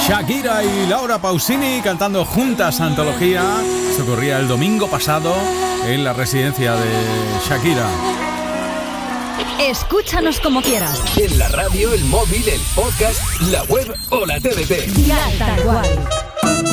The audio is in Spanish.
Shakira y Laura Pausini cantando juntas Antología. Esto ocurría el domingo pasado en la residencia de Shakira. Escúchanos como quieras. En la radio, el móvil, el podcast, la web o la TDT. Ya da igual.